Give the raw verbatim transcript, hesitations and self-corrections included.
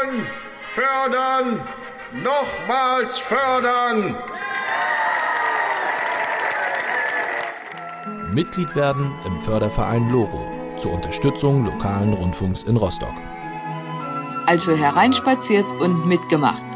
Fördern, fördern, nochmals fördern. Mitglied werden im Förderverein Loro zur Unterstützung lokalen Rundfunks in Rostock. Also hereinspaziert und mitgemacht.